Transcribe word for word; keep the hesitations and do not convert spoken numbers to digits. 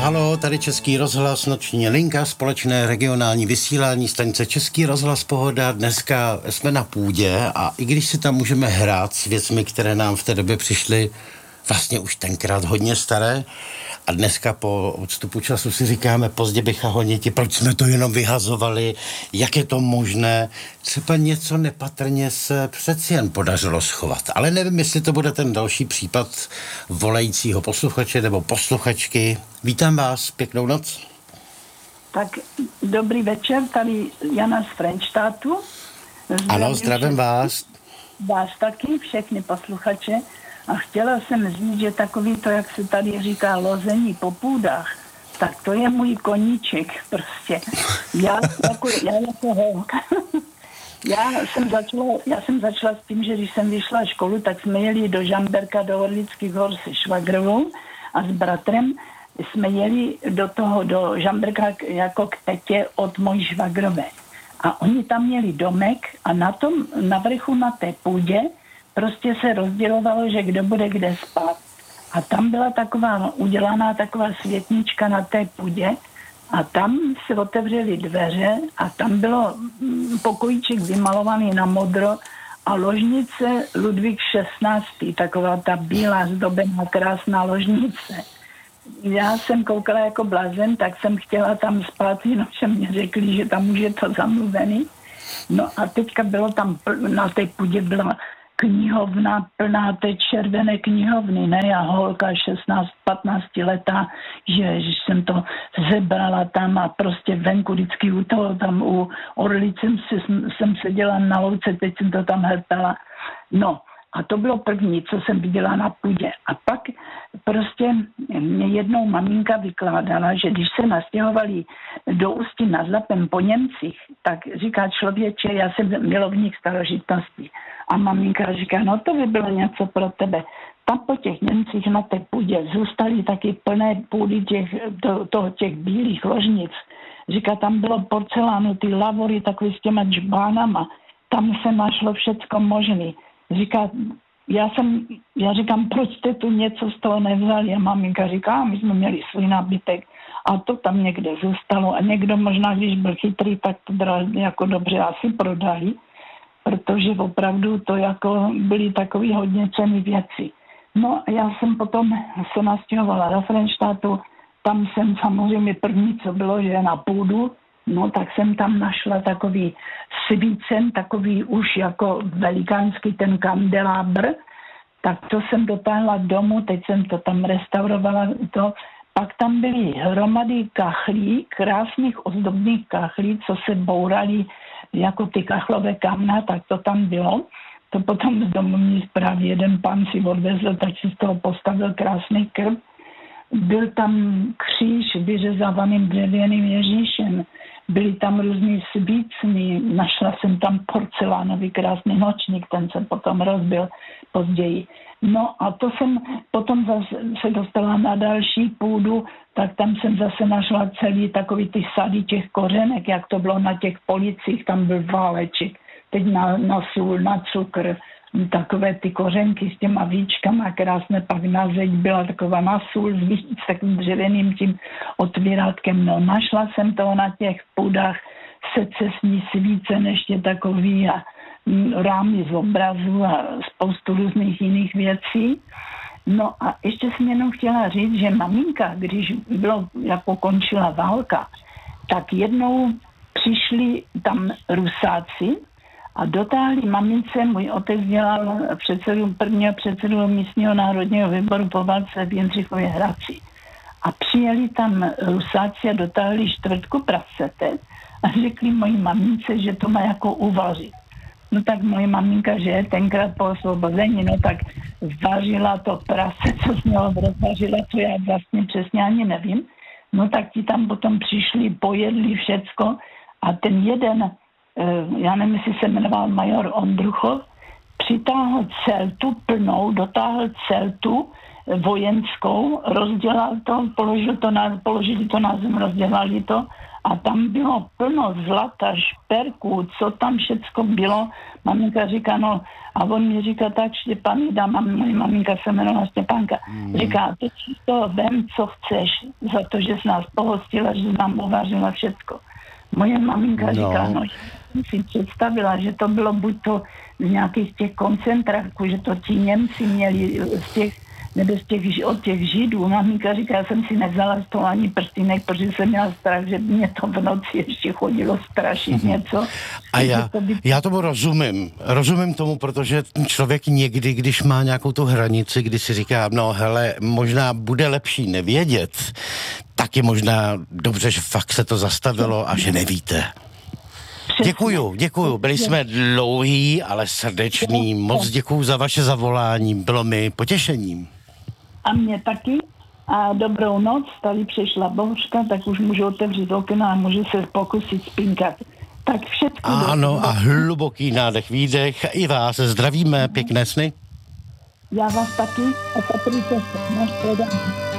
halo, tady Český rozhlas, noční linka, společné regionální vysílání, stanice Český rozhlas Pohoda. Dneska jsme na půdě a i když si tam můžeme hrát s věcmi, které nám v té době přišly vlastně už tenkrát hodně staré, a dneska po odstupu času si říkáme, pozdě bycha honiti, proč jsme to jenom vyhazovali, jak je to možné. Třeba něco nepatrně se přeci jen podařilo schovat. Ale nevím, jestli to bude ten další případ volajícího posluchače nebo posluchačky. Vítám vás, pěknou noc. Tak dobrý večer, tady Jana z Frenštátu. Ano, zdravím vás. Vás taky, všechny posluchače. A chtěla jsem říct, že takový to, jak se tady říká, lození po půdách, tak to je můj koníček prostě. Já jako, já jako holka. já, jsem začala, já jsem začala s tím, že když jsem vyšla školu, tak jsme jeli do Žamberka, do Orlických hor se švagrovou a s bratrem jsme jeli do toho, do Žamberka jako k tetě od mojí švagrové. A oni tam měli domek a na tom, na vrchu na té půdě prostě se rozdělovalo, že kdo bude kde spát. A tam byla taková udělaná taková světnička na té půdě a tam se otevřely dveře a tam bylo pokojíček vymalovaný na modro a ložnice Ludvík šestnáctý, taková ta bílá zdobená krásná ložnice. Já jsem koukala jako blázen, tak jsem chtěla tam spát, jenomže mě řekli, že tam už je to zamluvený. No a teďka bylo tam, na té půdě byla knihovna plná té červené knihovny, ne? Já holka šestnáct patnáct letá, že, že jsem to zebrala tam a prostě venku vždycky u toho, tam u Orlice jsem, jsem seděla na louce, teď jsem to tam hrtala. No a to bylo první, co jsem viděla na půdě. A pak prostě mě jednou maminka vykládala, že když se nastěhovali do Ústí nad Labem po Němcích, tak říká člověče, já jsem milovník starožitnosti. A maminka říká, no to by bylo něco pro tebe. Tam po těch Němcích na té půdě zůstaly taky plné půdy těch, to, toho, těch bílých ložnic. Říká, tam bylo porcelánu, ty lavory takový s těma džbánama. Tam se našlo všecko možné. Říká, já jsem, já říkám, proč jste tu něco z toho nevzali? A maminka říká, my jsme měli svůj nábytek a to tam někde zůstalo. A někdo možná, když byl chytrý, tak to jako dobře asi prodali, protože opravdu to jako byly takový hodně cenné věci. No a já jsem potom se nastěhovala do Frenštátu, tam jsem samozřejmě první, co bylo, že na půdu, no tak jsem tam našla takový svícen, takový už jako velikánský ten kandelábr, tak to jsem dotáhla domů, teď jsem to tam restaurovala, to. Pak tam byly hromady kachlí, krásných ozdobných kachlí, co se bourali jako ty kachlové kamna, tak to tam bylo. To potom z domovní zprávy jeden pán si odvezl, tak si z toho postavil krásný krb. Byl tam kříž vyřezávaným dřevěným Ježíšem. Byly tam různý svícny, našla jsem tam porcelánový krásný nočník, ten se potom rozbil později. No a to jsem potom zase se dostala na další půdu, tak tam jsem zase našla celý takový ty sady těch kořenek, jak to bylo na těch policích, tam byl váleček, teď na, na sůl, na cukr, takové ty kořenky s těma víčkama krásné, pak na zeď byla taková na sůl s, s takovým dřevěným tím otvírátkem. No našla jsem to na těch půdách secesní svícen ještě takový a rámy z obrazu a spoustu různých jiných věcí. No a ještě jsem jenom chtěla říct, že maminka, když bylo, jako končila válka, tak jednou přišli tam Rusáci a dotáhli mamince, můj otec dělal předsedu, prvního předsedu místního národního výboru po válce v Jindřichově Hradci. A přijeli tam Rusáci a dotáhli čtvrtku prasete a řekli mojí mamince, že to má jako uvařit. No tak moje maminka, že tenkrát po osvobození, no tak vařila to prase, co z něho rozvařila, co já vlastně přesně ani nevím. No tak ti tam potom přišli, pojedli všecko a ten jeden, já nevím, jestli se jmenoval major Ondruchov, přitáhl celtu plnou, dotáhl celtu vojenskou, rozdělal to, položil to na, položili to na zem, rozdělali to a tam bylo plno zlata, šperků, co tam všecko bylo. Maminka říká, no, a on mi říká, tak Štěpánída, mam, moje maminka se jmenovala Štěpánka, mm. říká, teď si to vem, co chceš, za to, že jsi nás pohostila, že jsi nám uvařila všecko. Moje maminka no. říká, no, jsem si představila, že to bylo buď to z nějakých těch koncentráků, že to ti Němci měli z těch, nebo z těch, od těch Židů. Maminka říká, já jsem si nevzala z toho ani prstínek, protože jsem měla strach, že mě to v noci ještě chodilo strašit něco. A já, by... já tomu rozumím. Rozumím tomu, protože člověk někdy, když má nějakou tu hranici, kdy si říká, no hele, možná bude lepší nevědět, tak je možná dobře, že fakt se to zastavilo a že nevíte. Děkuju, děkuju. Byli jsme dlouhý, ale srdečný. Moc děkuju za vaše zavolání. Bylo mi potěšením. A mě taky. A dobrou noc. Tady přišla bouřka, tak už můžu otevřít okna a můžu se pokusit spinkat. Tak všechno. Ano, a hluboký nádech, výdech. I vás zdravíme. Pěkné sny. Já vás taky. A patrujte se. Náš program.